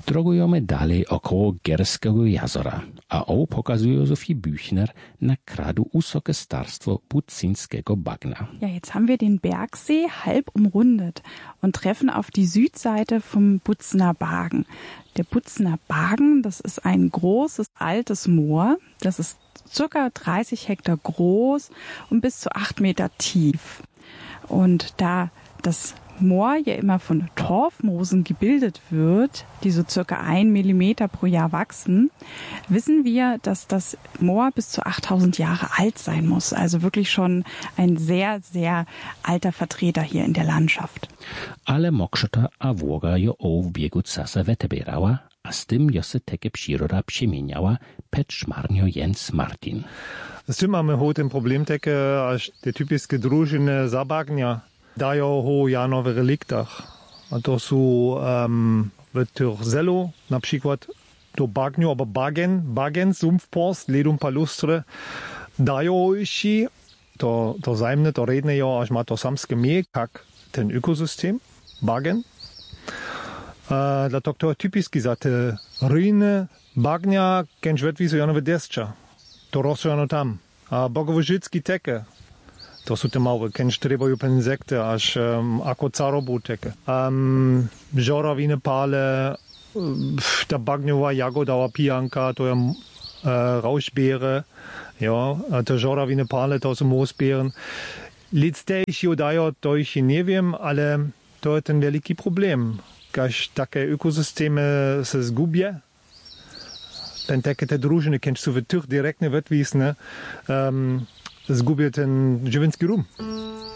Drogujemy dalej około Gerskiego jazora, a owo pokazuje Sophie Büchner na kradu usoke starstwo Budzinskiego Bagna. Ja, jetzt haben wir den Bergsee halb umrundet und treffen auf die Südseite vom Butzner Bagen. Der Butzner Bagen, das ist ein großes, altes Moor. Das ist circa 30 Hektar groß und bis zu 8 Meter tief. Und da das Moor ja immer von Torfmoosen gebildet wird, die so circa 1 Millimeter pro Jahr wachsen, wissen wir, dass das Moor bis zu 8000 Jahre alt sein muss. Also wirklich schon ein sehr, sehr alter Vertreter hier in der Landschaft. Ale mokšota a voga jo v biegu casa vetebierała, a z tym jo se teke przyroda przemieniała, pet szmarnio Jens Martin. Z tym mamy ten problem teke, aż te typiskie drużyny zabagnia dają o janowych reliktach. A to są w Turzelu na przykład to bagniu, aber bagen, Sumpfpost, ledum palustre, dają się, to zajmne, to redne jo, aż ma to samskie mie, jak ten ökosystem, bagen. Dlatego to typiski za te ryny bagnia, kęć wetwisu janowe descza. To rosło tam. A bogowożycki teke, to są te małe, kęć trebają insekty, aż ako carobu teke. Żorawine pale, ta bagniowa jagoda, pijanka, to je Rauschbeere, ja, te żorawine pale, to są moosbeeren. Letztendlich jo dajo, to ich nie wiem, ale to je ten wielki problem. Kaž také ökosystémy se zgubje, ten také te družiny, keď sú v tých direktne vetvísne, zgubje ten živinský rum.